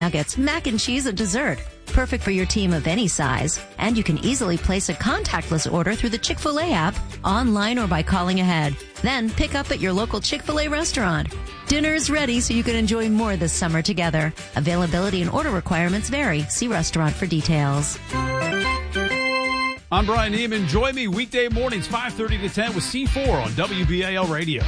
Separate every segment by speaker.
Speaker 1: Nuggets, mac and cheese, and dessert. Perfect for your team of any size. And you can easily place a contactless order through the Chick-fil-A app, online or by calling ahead. Then pick up at your local Chick-fil-A restaurant. Dinner's ready so you can enjoy more this summer together. Availability and order requirements vary. See restaurant for details.
Speaker 2: I'm Brian Neiman. Join me weekday mornings 5:30 to 10 with C4 on WBAL Radio.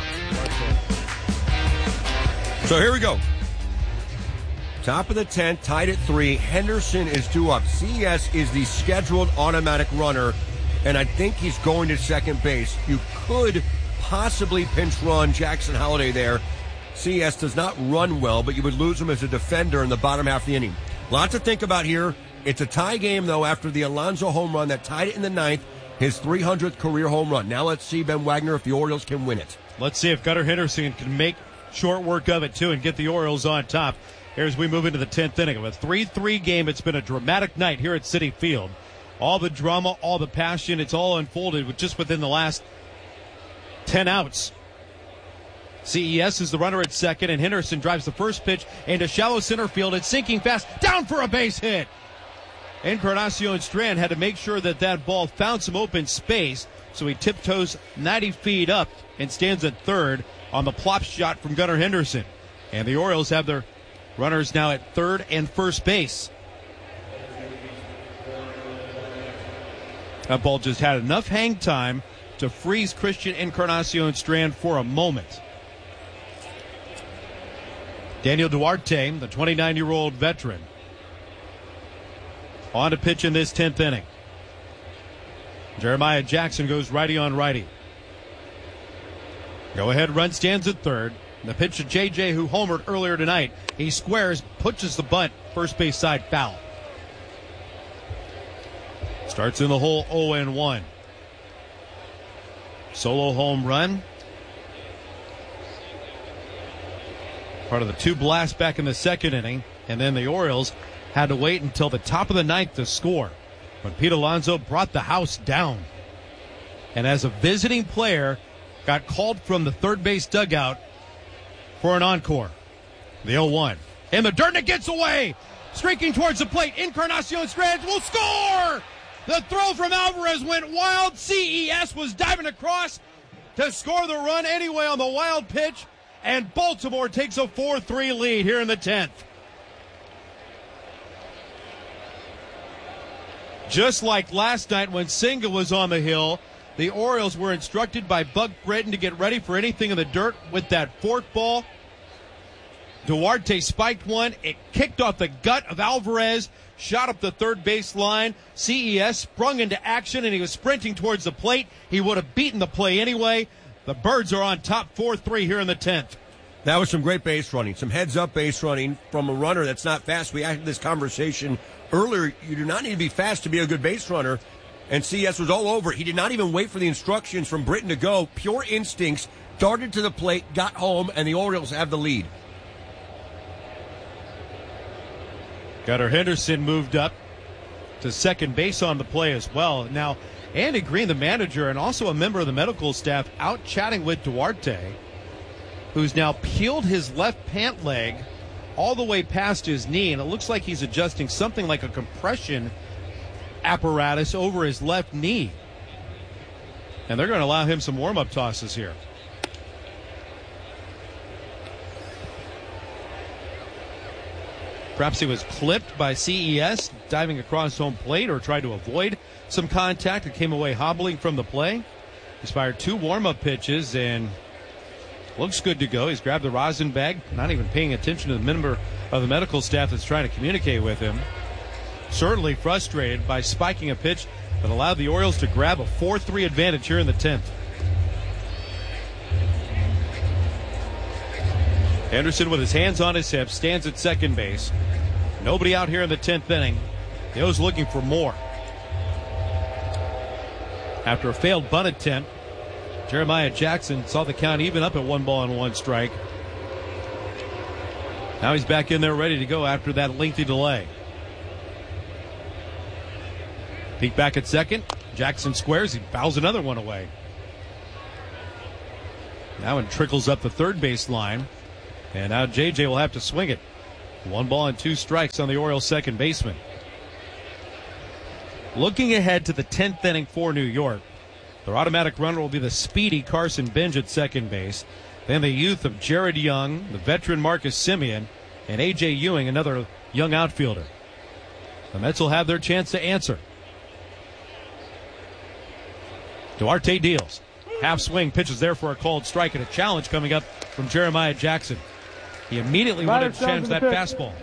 Speaker 3: So here we go. Top of the 10th, tied at 3. Henderson is due up. CES is the scheduled automatic runner, and I think he's going to second base. You could possibly pinch run Jackson Holliday there. CES does not run well, but you would lose him as a defender in the bottom half of the inning. Lots to think about here. It's a tie game, though, after the Alonso home run that tied it in the 9th, his 300th career home run. Now let's see, Ben Wagner, if the Orioles can win it.
Speaker 4: Let's see if Gunnar Henderson can make short work of it, too, and get the Orioles on top. Here as we move into the 10th inning of a 3-3 game. It's been a dramatic night here at Citi Field. All the drama, all the passion, it's all unfolded just within the last 10 outs. CES is the runner at second, and Henderson drives the first pitch into shallow center field. It's sinking fast, down for a base hit. Encarnacion Strand had to make sure that ball found some open space, so he tiptoes 90 feet up and stands at third on the plop shot from Gunnar Henderson. And the Orioles have their runners now at third and first base. That ball just had enough hang time to freeze Christian Encarnacion Strand for a moment. Daniel Duarte, the 29-year-old veteran, on to pitch in this 10th inning. Jeremiah Jackson goes righty on righty. Go-ahead run stands at third. The pitch to J.J., who homered earlier tonight. He squares, pushes the bunt, first base side foul. Starts in the hole 0-1. Solo home run. Part of the two blasts back in the second inning. And then the Orioles had to wait until the top of the ninth to score. But Pete Alonso brought the house down. And as a visiting player, got called from the third base dugout for an encore. The 0-1. In the dirt, and it gets away. Streaking towards the plate. Encarnacion Strand will score! The throw from Alvarez went wild. CES was diving across to score the run anyway on the wild pitch. And Baltimore takes a 4-3 lead here in the 10th. Just like last night when Senga was on the hill, the Orioles were instructed by Buck Britton to get ready for anything in the dirt with that fork ball. Duarte spiked one. It kicked off the gut of Alvarez, shot up the third base line. CES sprung into action, and he was sprinting towards the plate. He would have beaten the play anyway. The Birds are on top 4-3 here in the 10th.
Speaker 3: That was some great base running, some heads-up base running from a runner that's not fast. We had this conversation earlier. You do not need to be fast to be a good base runner. And CS was all over. He did not even wait for the instructions from Britton to go. Pure instincts, darted to the plate, got home, and the Orioles have the lead.
Speaker 4: Gunnar Henderson moved up to second base on the play as well. Now, Andy Green, the manager, and also a member of the medical staff, out chatting with Duarte, who's now peeled his left pant leg all the way past his knee, and it looks like he's adjusting something like a compression apparatus over his left knee. And they're going to allow him some warm-up tosses here. Perhaps he was clipped by CES diving across home plate or tried to avoid some contact and came away hobbling from the play. He's fired two warm-up pitches and looks good to go. He's grabbed the rosin bag, not even paying attention to the member of the medical staff that's trying to communicate with him. Certainly frustrated by spiking a pitch that allowed the Orioles to grab a 4-3 advantage here in the 10th. Henderson with his hands on his hips stands at second base. Nobody out here in the 10th inning. The O's looking for more. After a failed bunt attempt, Jeremiah Jackson saw the count even up at 1-1 strike. Now he's back in there ready to go after that lengthy delay. Peek back at second. Jackson squares. He fouls another one away. Now it trickles up the third base line. And now J.J. will have to swing it. 1 ball and 2 strikes on the Orioles' second baseman. Looking ahead to the 10th inning for New York, their automatic runner will be the speedy Carson Bench at second base. Then the youth of Jared Young, the veteran Marcus Semien, and A.J. Ewing, another young outfielder. The Mets will have their chance to answer. Duarte deals. Half swing, pitches there for a called strike, and a challenge coming up from Jeremiah Jackson. He immediately wanted to challenge that fastball.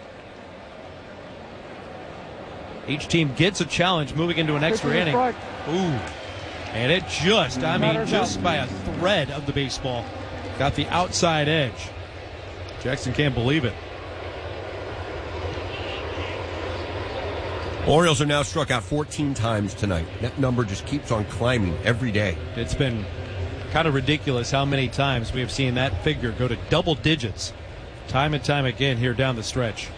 Speaker 4: Each team gets a challenge moving into an extra inning. Ooh. And it just by a thread of the baseball, got the outside edge. Jackson can't believe it.
Speaker 3: Orioles are now struck out 14 times tonight. That number just keeps on climbing every day.
Speaker 4: It's been kind of ridiculous how many times we have seen that figure go to double digits time and time again here down the stretch.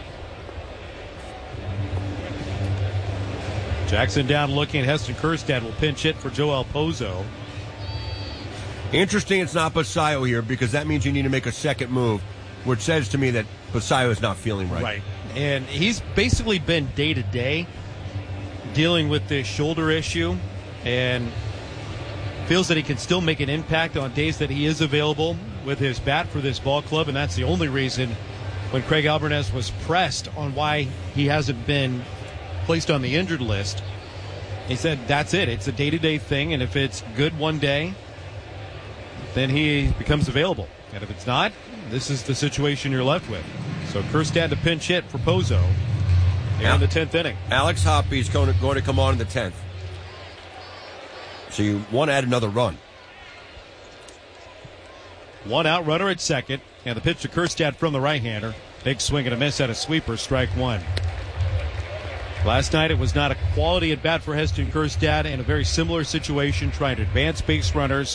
Speaker 4: Jackson down looking. Heston Kjerstad will pinch hit for Joel Pozo.
Speaker 3: Interesting it's not Basayo here, because that means you need to make a second move, which says to me that Basayo is not feeling right.
Speaker 4: Right. And he's basically been day-to-day dealing with this shoulder issue and feels that he can still make an impact on days that he is available with his bat for this ball club, and that's the only reason when Craig Alvarez was pressed on why he hasn't been placed on the injured list, he said that's it. It's a day-to-day thing, and if it's good one day, then he becomes available. And if it's not, this is the situation you're left with. So Kjerstad to pinch hit for Pozo in the 10th inning.
Speaker 3: Alex Hoppe is going to come on in the 10th. So you want to add another run.
Speaker 4: 1 out, runner at second, and the pitch to Kjerstad from the right-hander. Big swing and a miss at a sweeper, strike 1. Last night it was not a quality at bat for Heston Kjerstad in a very similar situation, trying to advance base runners.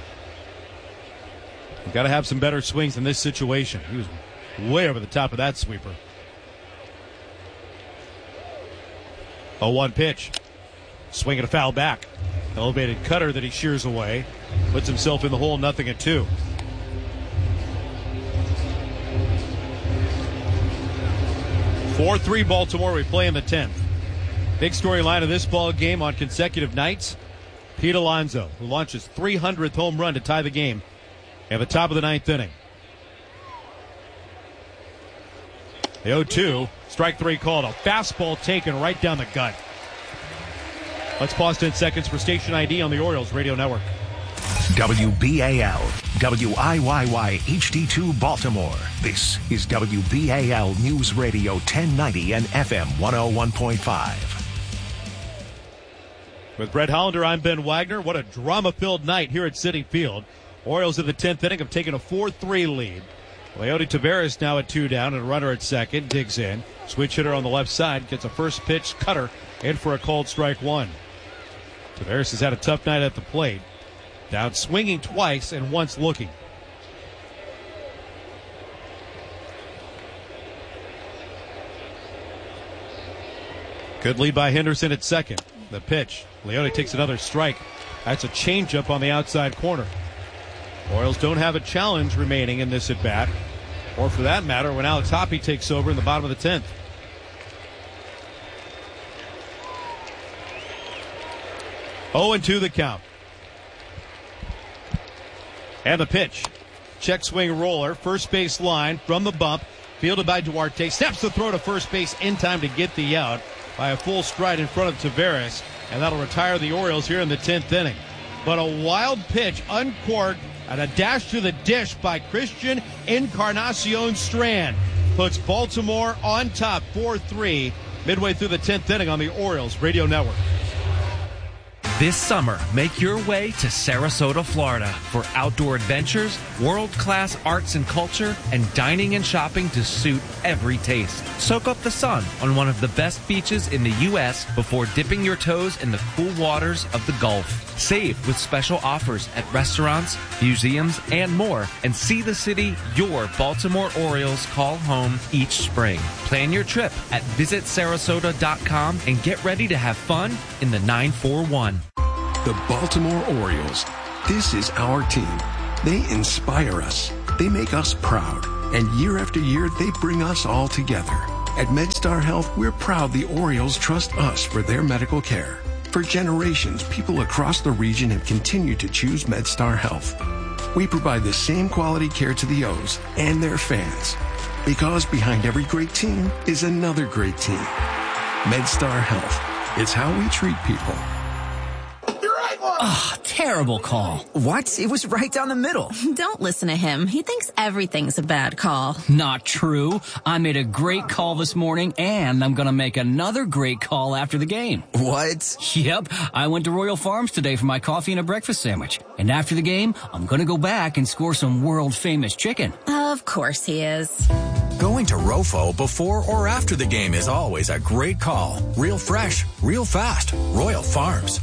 Speaker 4: You've got to have some better swings in this situation. He was way over the top of that sweeper. 0-1 pitch. Swing and a foul back. Elevated cutter that he shears away. Puts himself in the hole, 0-2. Four 3 Baltimore. We play in the 10th. Big storyline of this ball game on consecutive nights. Pete Alonso, who launches 300th home run to tie the game at the top of the 9th inning. The 0-2, strike 3 called. A fastball taken right down the gut. Let's pause 10 seconds for station ID on the Orioles Radio Network.
Speaker 5: WBAL, WIYY HD2 Baltimore. This is WBAL News Radio 1090 and FM 101.5.
Speaker 4: With Brett Hollander, I'm Ben Wagner. What a drama-filled night here at Citi Field. Orioles in the 10th inning have taken a 4-3 lead. Leody Taveras now at 2 down and a runner at second. Digs in. Switch hitter on the left side. Gets a first pitch cutter in for a called strike 1. Taveras has had a tough night at the plate. Down swinging twice and once looking. Good lead by Henderson at second. The pitch. Leody takes another strike. That's a changeup on the outside corner. Orioles don't have a challenge remaining in this at-bat. Or for that matter, when Alex Hoppe takes over in the bottom of the 10th. Oh, and 2 the count. And the pitch. Check swing roller. First base line from the bump. Fielded by Duarte. Snaps the throw to first base in time to get the out by a full stride in front of Taveras. And that'll retire the Orioles here in the 10th inning. But a wild pitch uncorked and a dash to the dish by Christian Encarnacion Strand puts Baltimore on top 4-3 midway through the 10th inning on the Orioles Radio Network.
Speaker 6: This summer, make your way to Sarasota, Florida for outdoor adventures, world-class arts and culture, and dining and shopping to suit every taste. Soak up the sun on one of the best beaches in the U.S. before dipping your toes in the cool waters of the Gulf. Save with special offers at restaurants, museums, and more, and see the city your Baltimore Orioles call home each spring. Plan your trip at visitsarasota.com and get ready to have fun in the 941.
Speaker 7: The Baltimore Orioles. This is our team. They inspire us. They make us proud. And year after year, they bring us all together. At MedStar Health, we're proud the Orioles trust us for their medical care. For generations, people across the region have continued to choose MedStar Health. We provide the same quality care to the O's and their fans. Because behind every great team is another great team. MedStar Health. It's how we treat people.
Speaker 8: Oh, terrible call.
Speaker 9: What? It was right down the middle.
Speaker 10: Don't listen to him. He thinks everything's a bad call.
Speaker 8: Not true. I made a great call this morning, and I'm going to make another great call after the game.
Speaker 9: What?
Speaker 8: Yep. I went to Royal Farms today for my coffee and a breakfast sandwich. And after the game, I'm going to go back and score some world-famous chicken.
Speaker 10: Of course he is.
Speaker 11: Going to Rofo before or after the game is always a great call. Real fresh, real fast. Royal Farms.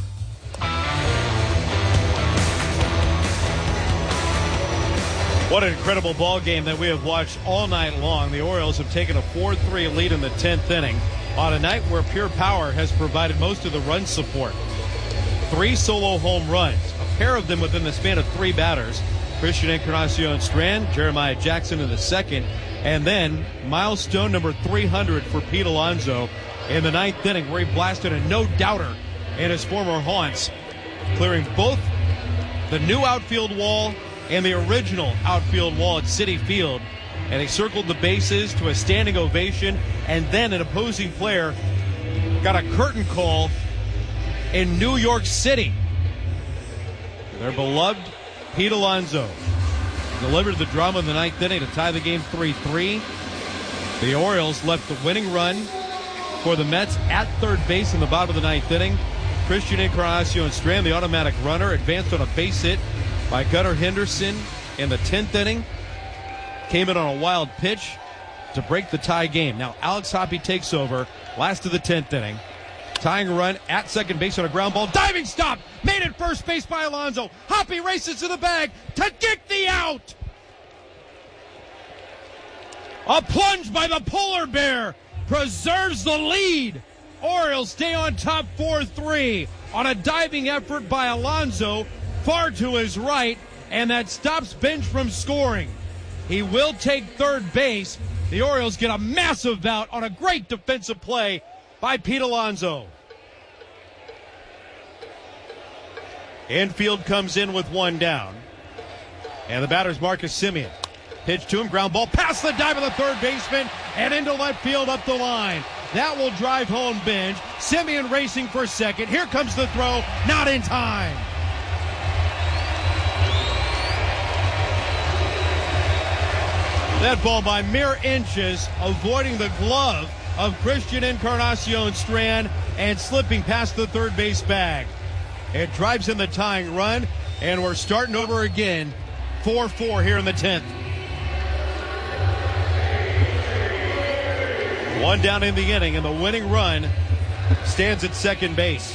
Speaker 4: What an incredible ball game that we have watched all night long. The Orioles have taken a 4-3 lead in the 10th inning on a night where Pure Power has provided most of the run support. 3 solo home runs, a pair of them within the span of 3 batters. Christian Encarnacion Strand, Jeremiah Jackson in the second, and then milestone number 300 for Pete Alonso in the 9th inning, where he blasted a no-doubter in his former haunts, clearing both the new outfield wall and the original outfield wall at Citi Field, and he circled the bases to a standing ovation, and then an opposing player got a curtain call in New York City. Their beloved Pete Alonso delivered the drama in the 9th inning to tie the game 3-3. The Orioles left the winning run for the Mets at third base in the bottom of the 9th inning. Christian Encarnacion Strand, the automatic runner, advanced on a base hit by Gunnar Henderson in the 10th inning. Came in on a wild pitch to break the tie game. Now Alex Hoppe takes over, last of the 10th inning. Tying a run at second base on a ground ball. Diving stop! Made at first base by Alonso. Hoppe races to the bag to get the out! A plunge by the polar bear preserves the lead. Orioles stay on top 4-3 on a diving effort by Alonso far to his right, and that stops Bench from scoring. He will take third base. The Orioles get a massive out on a great defensive play by Pete Alonso. Infield comes in with one down, and the batter's Marcus Semien. Pitch to him, ground ball past the dive of the third baseman and into left field up the line. That will drive home Bench. Semien racing for second. Here comes the throw, not in time. That ball by mere inches, avoiding the glove of Christian Encarnacion Strand and slipping past the third base bag. It drives in the tying run, and we're starting over again. 4-4 here in the 10th. One down in the inning, and the winning run stands at second base.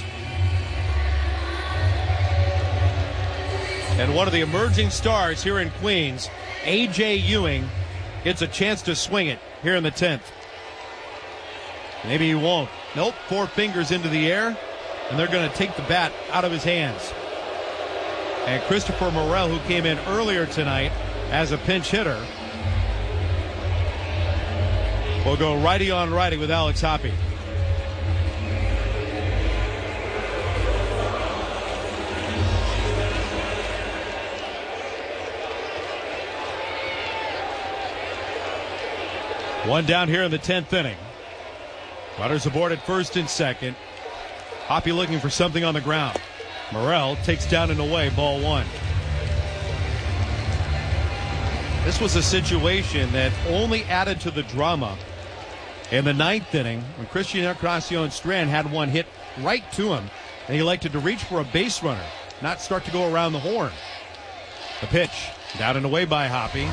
Speaker 4: And one of the emerging stars here in Queens, A.J. Ewing, gets a chance to swing it here in the 10th. Maybe he won't. Nope, 4 fingers into the air, and they're going to take the bat out of his hands. And Christopher Morel, who came in earlier tonight as a pinch hitter, will go righty on righty with Alex Hoppe. One down here in the 10th inning. Runners aboard at first and second. Hoppe looking for something on the ground. Morel takes down and away, ball 1. This was a situation that only added to the drama in the 9th inning when Christian Encarnacion Strand had one hit right to him, and he elected to reach for a base runner, not start to go around the horn. The pitch, down and away by Hoppe.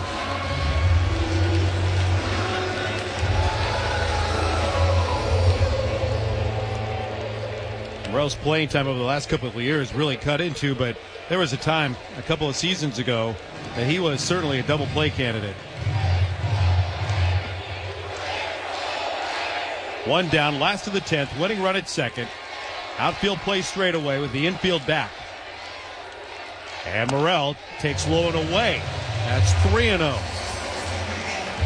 Speaker 4: Morel's playing time over the last couple of years really cut into, but there was a time a couple of seasons ago that he was certainly a double play candidate. One down, last of the 10th, winning run at second. Outfield play straight away with the infield back. And Morel takes low and away. That's 3-0.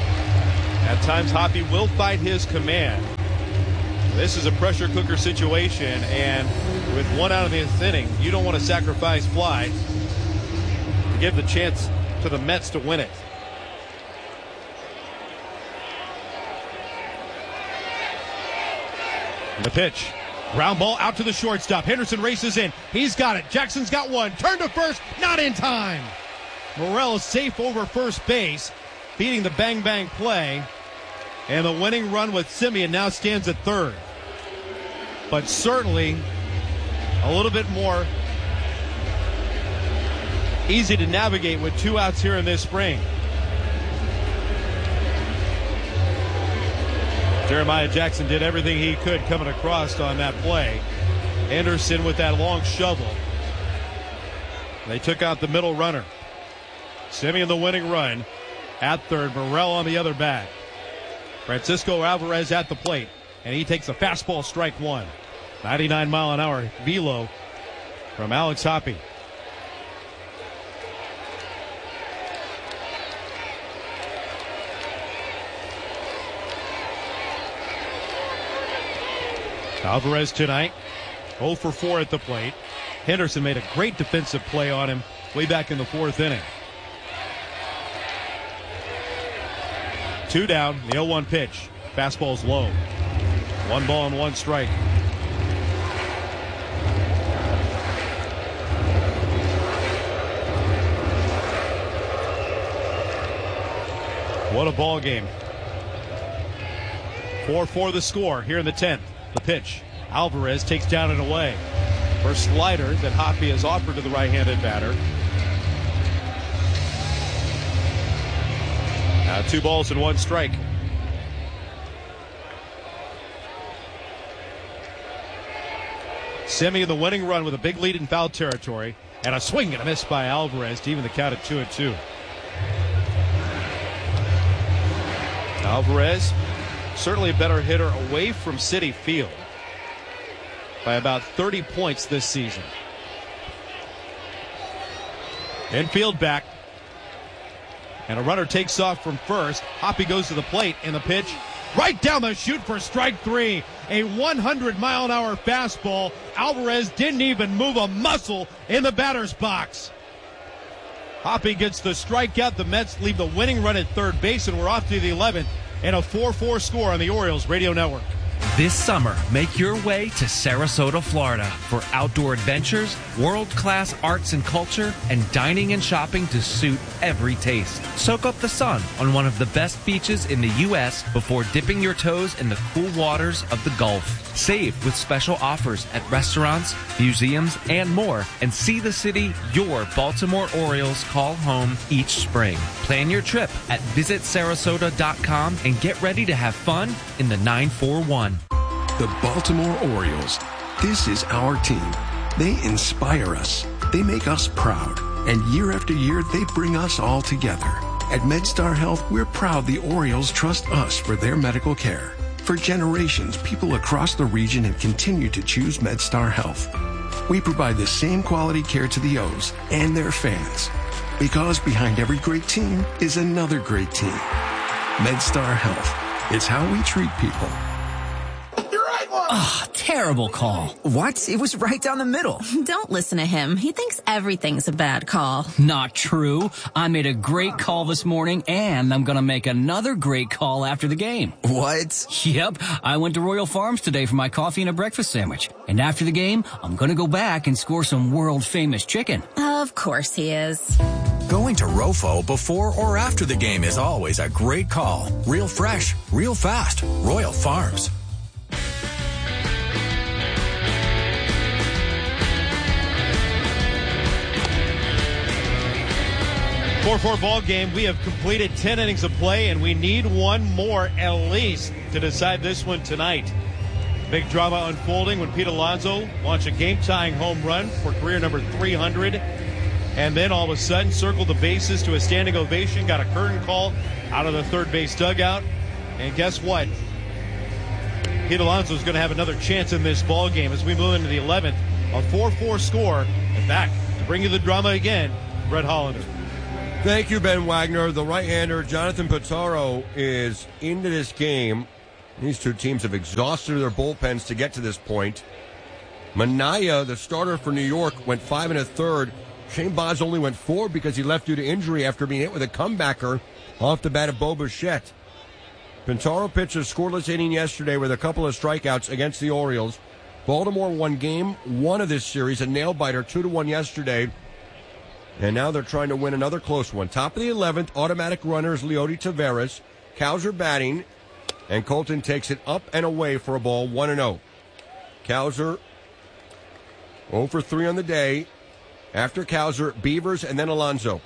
Speaker 4: At times, Hoppy will fight his command. This is a pressure cooker situation, and with one out of this inning, you don't want to sacrifice fly to give the chance to the Mets to win it. The pitch. Ground ball out to the shortstop. Henderson races in. He's got it. Jackson's got one. Turn to first. Not in time. Morel is safe over first base, beating the bang-bang play. And the winning run with Semien now stands at third. But certainly a little bit more easy to navigate with 2 outs here in this spring. Jeremiah Jackson did everything he could coming across on that play. Anderson with that long shovel. They took out the middle runner. Semien the winning run at third. Morel on the other bag. Francisco Alvarez at the plate, and he takes a fastball, strike one. 99-mile-an-hour velo from Alex Hoppy. Alvarez tonight, 0 for 4 at the plate. Henderson made a great defensive play on him way back in the 4th inning. 2 down, the 0-1 pitch. Fastball's low. 1 ball and 1 strike. What a ball game. 4-4 the score here in the 10th. The pitch. Alvarez takes down and away. First slider that Hoppy has offered to the right-handed batter. Now 2 balls and 1 strike. Semien the winning run with a big lead in foul territory. And a swing and a miss by Alvarez to even the count at 2-2. Alvarez, certainly a better hitter away from Citi Field by about 30 points this season. Infield back. And a runner takes off from first. Hoppy goes to the plate, and the pitch right down the chute for strike 3. A 100-mile-an-hour fastball. Alvarez didn't even move a muscle in the batter's box. Hoppy gets the strikeout. The Mets leave the winning run at third base, and we're off to the 11th. And a 4-4 score on the Orioles Radio Network.
Speaker 6: This summer, make your way to Sarasota, Florida for outdoor adventures, world-class arts and culture, and dining and shopping to suit every taste. Soak up the sun on one of the best beaches in the U.S. before dipping your toes in the cool waters of the Gulf. Save with special offers at restaurants, museums, and more, and see the city your Baltimore Orioles call home each spring. Plan your trip at visitsarasota.com and get ready to have fun in the 941.
Speaker 7: The Baltimore Orioles. This is our team. They inspire us. They make us proud. And year after year, they bring us all together. At MedStar Health, we're proud the Orioles trust us for their medical care. For generations, people across the region have continued to choose MedStar Health. We provide the same quality care to the O's and their fans. Because behind every great team is another great team. MedStar Health. It's how we treat people.
Speaker 8: Ah, terrible call.
Speaker 9: What? It was right down the middle.
Speaker 10: Don't listen to him. He thinks everything's a bad call.
Speaker 8: Not true. I made a great call this morning, and I'm going to make another great call after the game.
Speaker 9: What?
Speaker 8: Yep. I went to Royal Farms today for my coffee and a breakfast sandwich. And after the game, I'm going to go back and score some world-famous chicken.
Speaker 10: Of course he is.
Speaker 11: Going to Rofo before or after the game is always a great call. Real fresh, real fast. Royal Farms.
Speaker 4: 4-4 ball game. We have completed 10 innings of play, and we need one more at least to decide this one tonight. Big drama unfolding when Pete Alonso launched a game-tying home run for career number 300, and then all of a sudden circled the bases to a standing ovation, got a curtain call out of the third base dugout, and guess what? Pete Alonso is going to have another chance in this ball game as we move into the 11th. A 4-4 score, and back to bring you the drama again, Brett Hollander.
Speaker 3: Thank you, Ben Wagner. The right-hander, Jonathan Pizarro, is into this game. These two teams have exhausted their bullpens to get to this point. Minaya, the starter for New York, went 5 1/3. Shane Baz only went 4 because he left due to injury after being hit with a comebacker off the bat of Bo Bichette. Pintaro pitched a scoreless inning yesterday with a couple of strikeouts against the Orioles. Baltimore won game 1 of this series, a nail-biter, 2-1 yesterday. And now they're trying to win another close one. Top of the 11th, automatic runners Leody Taveras. Cowser batting, and Colton takes it up and away for a ball, 1-0. Cowser 0 for 3 on the day. After Cowser, Beavers, and then Alonso.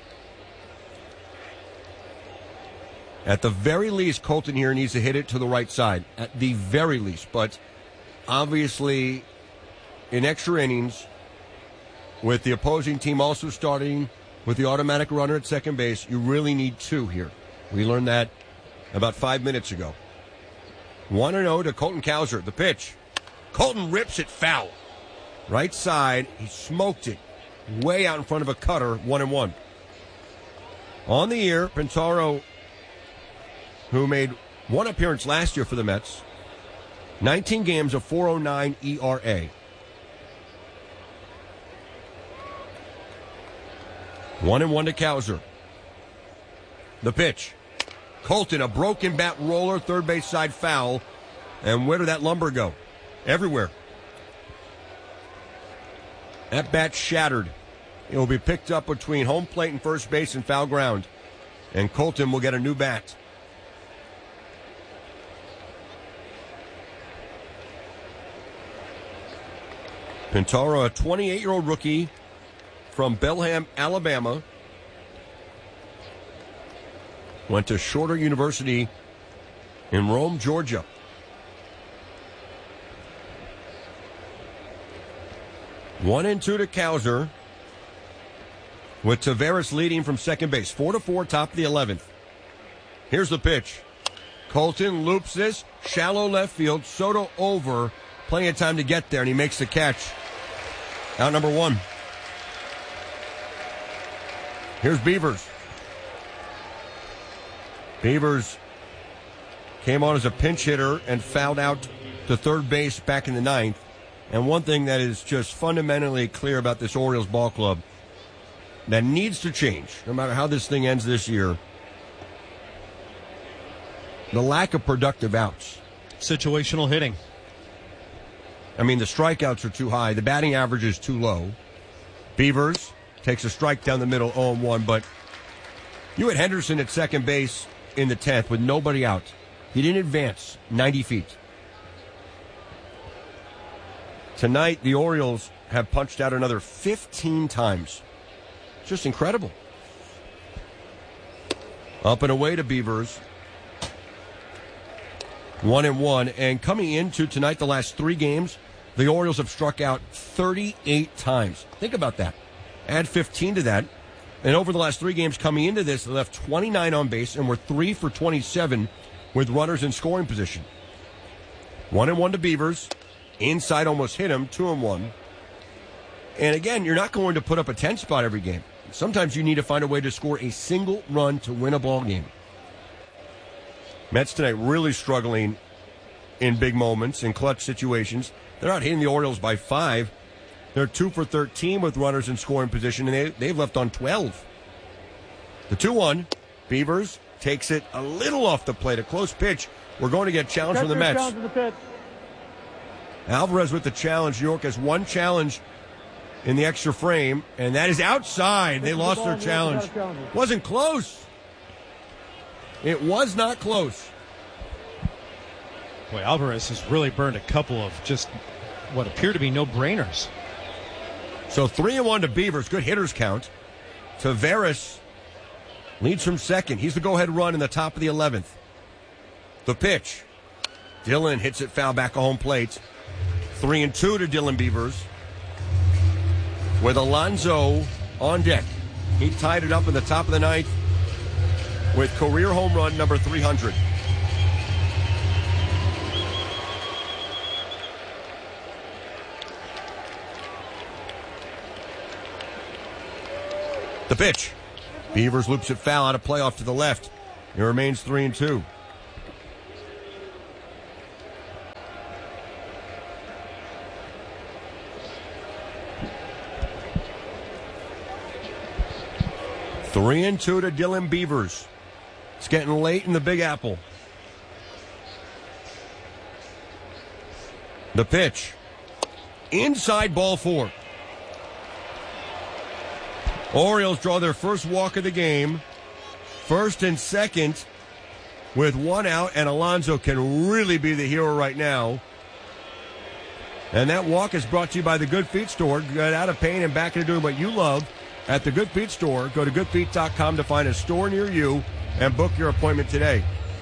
Speaker 3: At the very least, Colton here needs to hit it to the right side. At the very least. But obviously, in extra innings, with the opposing team also starting with the automatic runner at second base, you really need 2 here. We learned that about 5 minutes ago. 1-0 to Colton Cowser. The pitch. Colton rips it foul. Right side. He smoked it way out in front of a cutter. 1-1. On the year, Pintaro, who made 1 appearance last year for the Mets, 19 games, a 4.09 ERA. 1-1 to Cowser. The pitch. Colton, a broken bat roller, third base side foul. And where did that lumber go? Everywhere. That bat shattered. It will be picked up between home plate and first base and foul ground. And Colton will get a new bat. Pintaro, a 28-year-old rookie from Belham, Alabama. Went to Shorter University in Rome, Georgia. One and 2 to Cowser, with Taveras leading from second base. 4-4, top of the 11th. Here's the pitch. Colton loops this, shallow left field. Soto over, plenty of time to get there, and he makes the catch. Out number 1. Here's Beavers. Beavers came on as a pinch hitter and fouled out to third base back in the 9th. And one thing that is just fundamentally clear about this Orioles ball club that needs to change, no matter how this thing ends this year, the lack of productive outs.
Speaker 4: Situational hitting.
Speaker 3: I mean, the strikeouts are too high. The batting average is too low. Beavers takes a strike down the middle, 0-1. But you had Henderson at second base in the 10th with nobody out. He didn't advance 90 feet. Tonight, the Orioles have punched out another 15 times. Just incredible. Up and away to Beavers. 1-1. And coming into tonight, the last 3 games, the Orioles have struck out 38 times. Think about that. Add 15 to that. And over the last 3 games coming into this, they left 29 on base and were 3 for 27 with runners in scoring position. 1-1 to Beavers. Inside almost hit him, 2-1. And again, you're not going to put up a 10 spot every game. Sometimes you need to find a way to score a single run to win a ball game. Mets tonight really struggling in big moments, in clutch situations. They're not hitting the Orioles by 5. They're 2 for 13 with runners in scoring position, and they've left on 12. The 2-1, Beavers takes it a little off the plate, a close pitch. We're going to get challenged from the Mets. Alvarez with the challenge. New York has 1 challenge in the extra frame, and that is outside. They lost their challenge. Wasn't close. It was not close.
Speaker 4: Boy, Alvarez has really burned a couple of just what appear to be no-brainers.
Speaker 3: So 3-1 to Beavers. Good hitters count. Taveras leads from second. He's the go-ahead run in the top of the 11th. The pitch. Dillon hits it foul back at home plate. 3-2 to Dylan Beavers. With Alonso on deck. He tied it up in the top of the 9th with career home run number 300. The pitch. Beavers loops it foul out of play off to the left. It remains 3-2. Three and 2 to Dylan Beavers. It's getting late in the Big Apple. The pitch. Inside ball 4. Orioles draw their first walk of the game. First and second with one out, and Alonso can really be the hero right now. And that walk is brought to you by the Good Feet Store. Get out of pain and back into doing what you love at the Good Feet Store. Go to goodfeet.com to find a store near you and book your appointment today.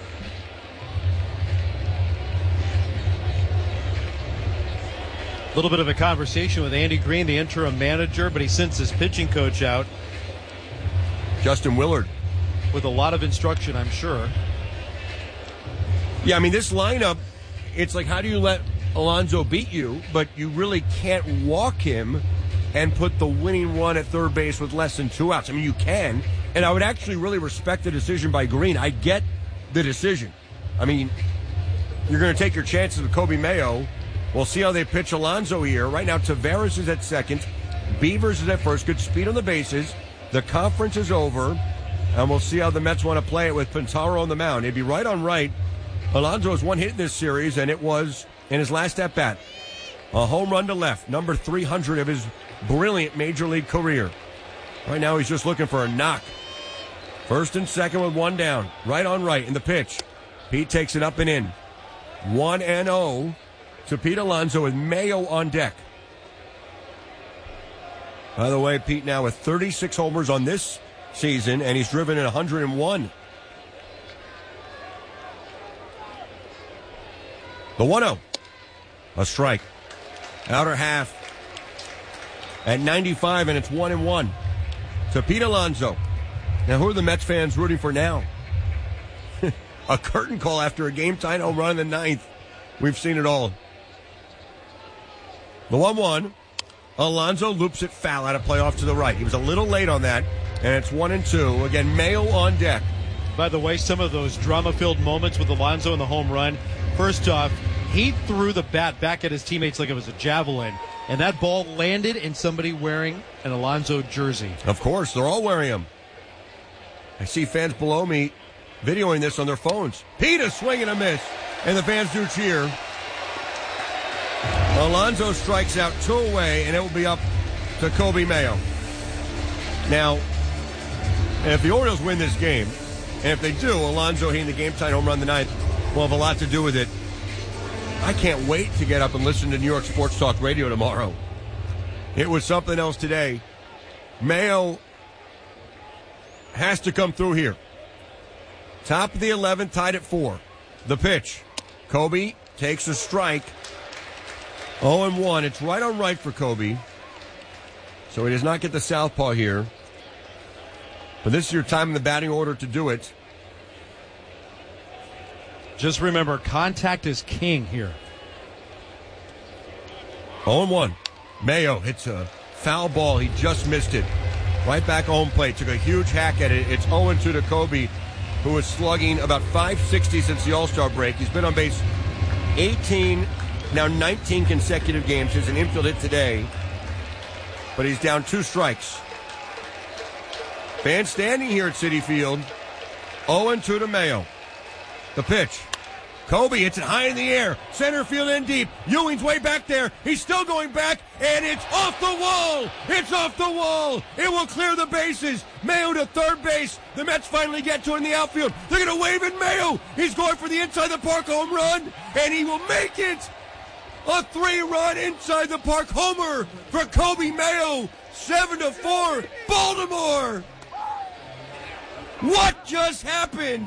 Speaker 4: A little bit of a conversation with Andy Green, the interim manager, but he sends his pitching coach out.
Speaker 3: Justin Willard.
Speaker 4: With a lot of instruction, I'm sure.
Speaker 3: Yeah, I mean, this lineup, it's like, how do you let Alonso beat you? But you really can't walk him and put the winning run at third base with less than 2 outs. I mean, you can, and I would actually really respect the decision by Green. I get the decision. I mean, you're going to take your chances with Kobe Mayo. We'll see how they pitch Alonso here. Right now, Taveras is at second. Beavers is at first. Good speed on the bases. The conference is over, and we'll see how the Mets want to play it with Pintaro on the mound. It'd be right on right. Alonso has one hit in this series, and it was in his last at-bat. A home run to left, number 300 of his brilliant Major League career. Right now, he's just looking for a knock. First and second with one down. Right on right in the pitch. Pete takes it up and in. 1-0 to Pete Alonso with Mayo on deck. By the way, Pete now with 36 homers on this season, and he's driven in 101. The 1-0. A strike. Outer half at 95, and it's 1-1 to Pete Alonso. Now, who are the Mets fans rooting for now? A curtain call after a game-tying home run in the ninth. We've seen it all. The 1-1. Alonso loops it foul out of play off to the right. He was a little late on that, and it's 1-2. Again, Mayo on deck.
Speaker 4: By the way, some of those drama-filled moments with Alonso in the home run. First off, he threw the bat back at his teammates like it was a javelin, and that ball landed in somebody wearing an Alonso jersey.
Speaker 3: Of course, they're all wearing them. I see fans below me videoing this on their phones. Pete, a swing and a miss, and the fans do cheer. Alonso strikes out 2 away, and it will be up to Kobe Mayo. Now, if the Orioles win this game, and if they do, Alonso hitting the game-tying home run the ninth will have a lot to do with it. I can't wait to get up and listen to New York Sports Talk Radio tomorrow. It was something else today. Mayo has to come through here. Top of the 11th, tied at 4. The pitch. Kobe takes a strike. 0-1. It's right on right for Kobe. So he does not get the southpaw here. But this is your time in the batting order to do it.
Speaker 4: Just remember, contact is king here.
Speaker 3: 0-1. Mayo hits a foul ball. He just missed it. Right back home plate. Took a huge hack at it. It's 0-2 to Kobe, who is slugging about .560 since the All-Star break. He's been on base 18, now 19 consecutive games. He's an infield hit today, but he's down 2 strikes. Fans standing here at Citi Field. 0-2 to Mayo. The pitch. Kobe hits it high in the air. Center field in deep. Ewing's way back there. He's still going back, and it's off the wall. It's off the wall. It will clear the bases. Mayo to third base. The Mets finally get to it in the outfield. They're going to wave at Mayo. He's going for the inside the park home run, and he will make it. A 3-run inside the park homer for Kobe Mayo. 7-4, Baltimore. What just happened?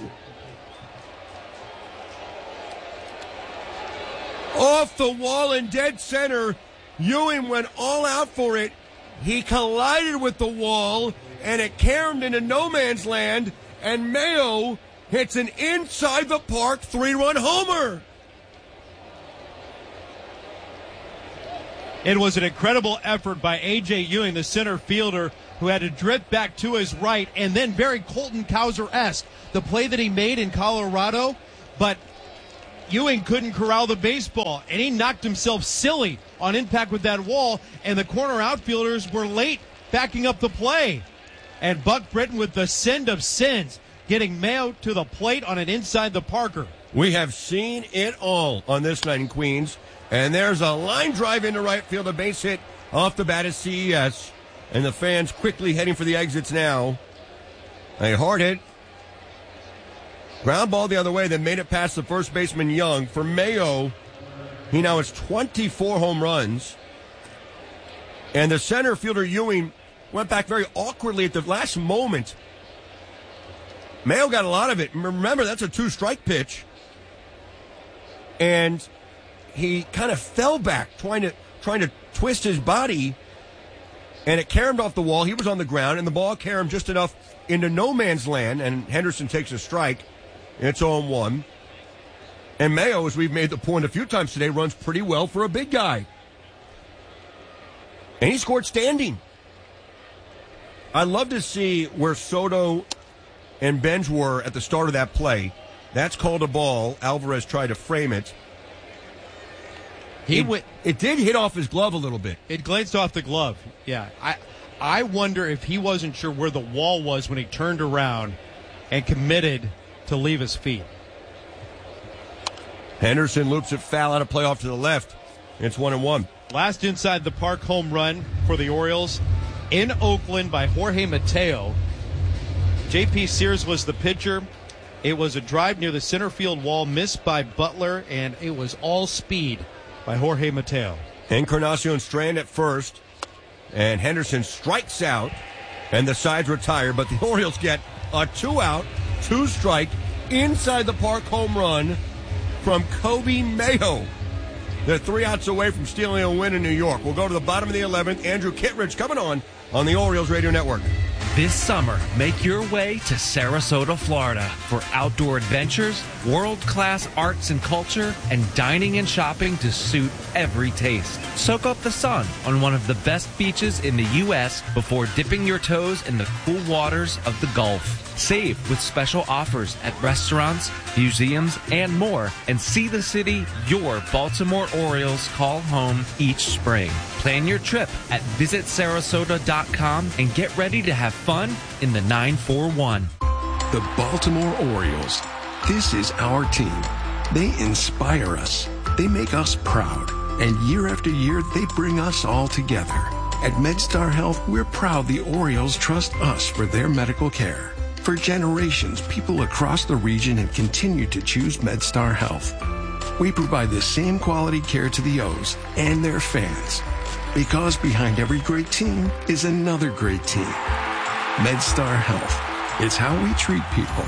Speaker 3: Off the wall in dead center. Ewing went all out for it. He collided with the wall, and it caromed into no man's land, and Mayo hits an inside the park 3-run homer.
Speaker 4: It was an incredible effort by A.J. Ewing, the center fielder, who had to drift back to his right, and then very Colton Cowser-esque, the play that he made in Colorado, but Ewing couldn't corral the baseball, and he knocked himself silly on impact with that wall, and the corner outfielders were late backing up the play. And Buck Britton with the send of sins, getting Mayo to the plate on an inside the Parker.
Speaker 3: We have seen it all on this night in Queens. And there's a line drive into right field, a base hit off the bat at CES. And the fans quickly heading for the exits now. A hard hit. Ground ball the other way, then made it past the first baseman Young. For Mayo, he now has 24 home runs. And the center fielder Ewing went back very awkwardly at the last moment. Mayo got a lot of it. Remember, that's a 2-strike pitch. And he kind of fell back, trying to twist his body, and it caromed off the wall. He was on the ground, and the ball caromed just enough into no man's land, and Henderson takes a strike. It's 0-1. And Mayo, as we've made the point a few times today, runs pretty well for a big guy. And he scored standing. I'd love to see where Soto and Benj were at the start of that play. That's called a ball. Alvarez tried to frame it. It did hit off his glove a little bit.
Speaker 4: It glanced off the glove, yeah. I wonder if he wasn't sure where the wall was when he turned around and committed to leave his feet.
Speaker 3: Henderson loops it foul out of play off to the left. It's 1-1.
Speaker 4: Last inside the park home run for the Orioles in Oakland by Jorge Mateo. J.P. Sears was the pitcher. It was a drive near the center field wall, missed by Butler, and it was all speed by Jorge Mateo.
Speaker 3: Encarnacion Strand at first, and Henderson strikes out, and the sides retire, but the Orioles get a 2-out, 2-strike, inside the park home run from Kobe Mayo. They're 3 outs away from stealing a win in New York. We'll go to the bottom of the 11th. Andrew Kittredge coming on the Orioles Radio Network.
Speaker 6: This summer, make your way to Sarasota, Florida for outdoor adventures, world-class arts and culture, and dining and shopping to suit every taste. Soak up the sun on one of the best beaches in the U.S. before dipping your toes in the cool waters of the Gulf. Save with special offers at restaurants, museums, and more, and see the city your Baltimore Orioles call home each spring. Plan your trip at visitsarasota.com and get ready to have fun in the 941.
Speaker 7: The Baltimore Orioles. This is our team. They inspire us. They make us proud. And year after year, they bring us all together. At MedStar Health, we're proud the Orioles trust us for their medical care. For generations, people across the region have continued to choose MedStar Health. We provide the same quality care to the O's and their fans. Because behind every great team is another great team. MedStar Health. It's how we treat people.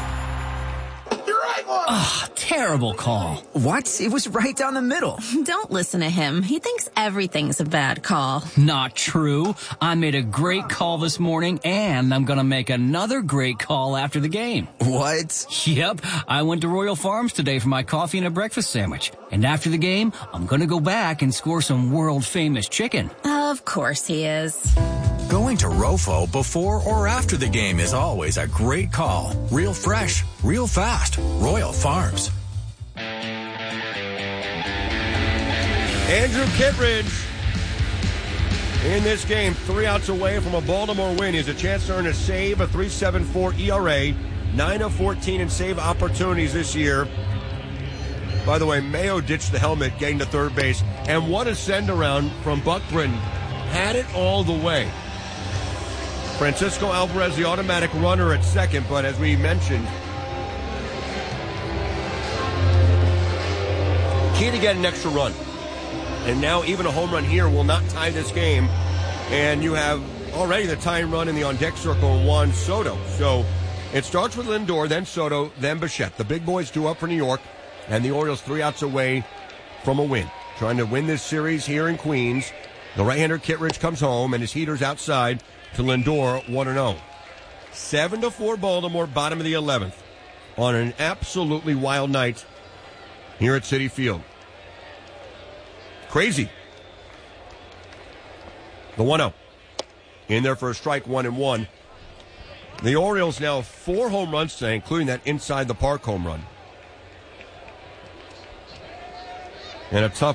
Speaker 8: Ah, terrible call.
Speaker 9: What? It was right down the middle.
Speaker 10: Don't listen to him. He thinks everything's a bad call.
Speaker 8: Not true. I made a great call this morning, and I'm going to make another great call after the game.
Speaker 9: What?
Speaker 8: Yep. I went to Royal Farms today for my coffee and a breakfast sandwich. And after the game, I'm going to go back and score some world-famous chicken.
Speaker 10: Of course he is.
Speaker 11: Going to Rofo before or after the game is always a great call. Real fresh, real fast. Royal Farms.
Speaker 3: Andrew Kittredge in this game, 3 outs away from a Baltimore win. He has a chance to earn a save, a 3.74 ERA, 9 of 14 in save opportunities this year. By the way, Mayo ditched the helmet, getting to third base. And what a send-around from Buck Britton. Had it all the way. Francisco Alvarez, the automatic runner at second, but as we mentioned, key to get an extra run. And now even a home run here will not tie this game. And you have already the tying run in the on-deck circle, Juan Soto. So it starts with Lindor, then Soto, then Bichette. The big boys 2 up for New York, and the Orioles 3 outs away from a win. Trying to win this series here in Queens. The right-hander Kittredge comes home, and his heater's outside to Lindor, 1-0. 7-4 Baltimore, bottom of the 11th, on an absolutely wild night here at Citi Field. Crazy. The 1-0. In there for a strike, 1-1. The Orioles now 4 home runs today, including that inside the park home run. And a tough